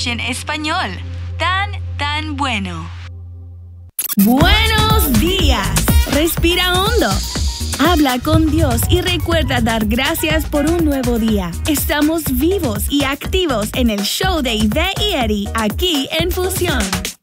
Mission Español. Tan bueno. Buenos días. Respira hondo. Habla con Dios y recuerda dar gracias por un nuevo día. Estamos vivos y activos en el show de Ivette y Eddie, aquí en Fusión.